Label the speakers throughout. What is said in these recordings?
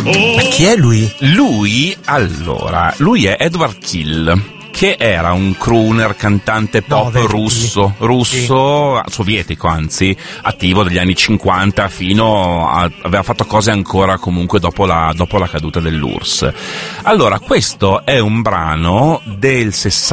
Speaker 1: Ma chi è lui?
Speaker 2: Lui è Edward Kill, che era un crooner, cantante pop russo, sì, sovietico anzi, attivo dagli anni 50 aveva fatto cose ancora comunque dopo la caduta dell'URSS. Allora, questo è un brano del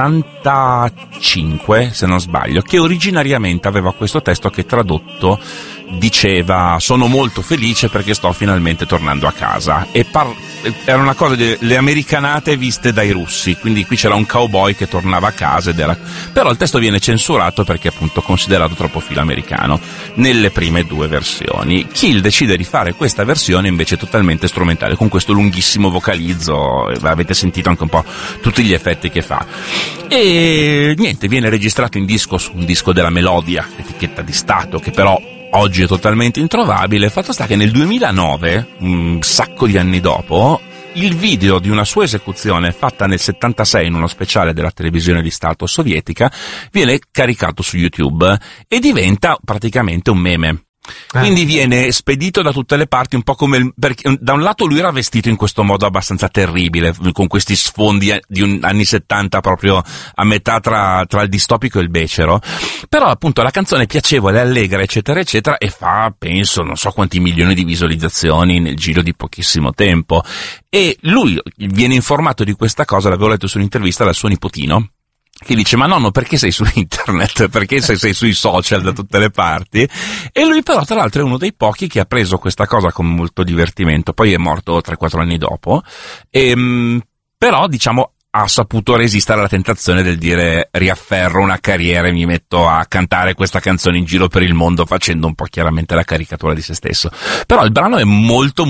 Speaker 2: 65, se non sbaglio, che originariamente aveva questo testo che tradotto diceva: sono molto felice perché sto finalmente tornando a casa, e era una cosa delle americanate viste dai russi, quindi qui c'era un cowboy che tornava a casa però il testo viene censurato perché appunto considerato troppo filoamericano nelle prime due versioni. Kill decide di fare questa versione invece totalmente strumentale, con questo lunghissimo vocalizzo, avete sentito anche un po' tutti gli effetti che fa, e niente, viene registrato in disco su un disco della Melodia, etichetta di Stato, che però oggi è totalmente introvabile. Fatto sta che nel 2009, un sacco di anni dopo, il video di una sua esecuzione fatta nel 76 in uno speciale della televisione di Stato sovietica viene caricato su YouTube e diventa praticamente un meme. Quindi viene spedito da tutte le parti, un po' come perché da un lato lui era vestito in questo modo abbastanza terribile, con questi sfondi di anni 70 proprio a metà tra il distopico e il becero, però appunto la canzone è piacevole, allegra, eccetera eccetera, e fa, penso, non so quanti milioni di visualizzazioni nel giro di pochissimo tempo. E lui viene informato di questa cosa, l'avevo letto su un'intervista dal suo nipotino, che dice: ma nonno, perché sei su internet? Perché sei sui social da tutte le parti? E lui però tra l'altro è uno dei pochi che ha preso questa cosa con molto divertimento. Poi è morto 3-4 anni dopo, però diciamo ha saputo resistere alla tentazione del dire: riafferro una carriera e mi metto a cantare questa canzone in giro per il mondo, facendo un po' chiaramente la caricatura di se stesso. Però il brano è molto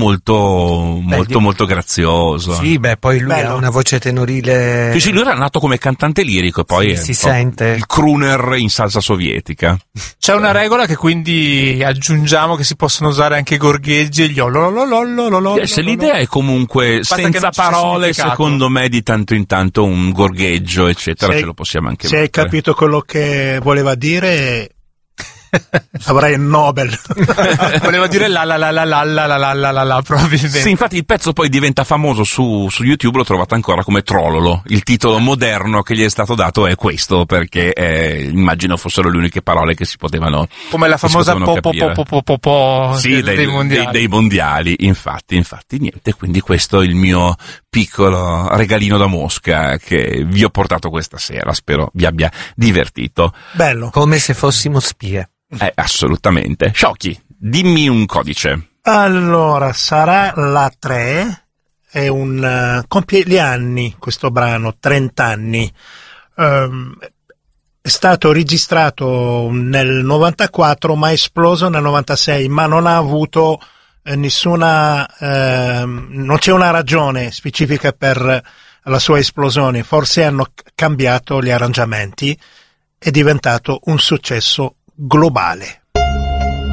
Speaker 2: grazioso.
Speaker 1: Sì, poi lui ha una voce tenorile.
Speaker 2: Sì, lui era nato come cantante lirico e poi
Speaker 1: si sente
Speaker 2: il crooner in salsa sovietica.
Speaker 3: C'è una regola che quindi aggiungiamo che si possono usare anche i gorgheggi e gli
Speaker 2: se l'idea è comunque senza parole, secondo me di tanto in tanto un gorgheggio eccetera ce lo possiamo anche
Speaker 4: mettere. Se hai capito quello che voleva dire, avrai il Nobel.
Speaker 3: Voleva dire la probabilmente.
Speaker 2: Sì, infatti il pezzo poi diventa famoso su YouTube, l'ho trovato ancora come Trololo. Il titolo moderno che gli è stato dato è questo, perché immagino fossero le uniche parole che si potevano,
Speaker 3: come la famosa
Speaker 2: sì, dei mondiali. Infatti niente, quindi questo è il mio piccolo regalino da Mosca che vi ho portato questa sera, spero vi abbia divertito.
Speaker 4: Bello,
Speaker 1: come se fossimo spie.
Speaker 2: Assolutamente. Sciocchi, dimmi un codice.
Speaker 4: Allora, sarà la 3, è compie gli anni questo brano, 30 anni. È stato registrato nel 94 ma esploso nel 96, ma non ha avuto non c'è una ragione specifica per la sua esplosione, forse hanno cambiato gli arrangiamenti, è diventato un successo globale.